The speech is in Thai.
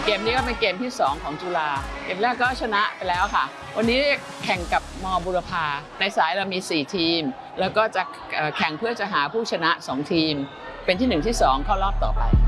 เกมนี้ก็เป็นเกมที่2ของจุฬาเกมแรกก็ชนะไปแล้วค่ะวันนี้แข่งกับม.บุรพาในสายเรามี4ทีมแล้วก็จะแข่งเพื่อจะหาผู้ชนะ2ทีมเป็นที่1ที่2เข้ารอบต่อไป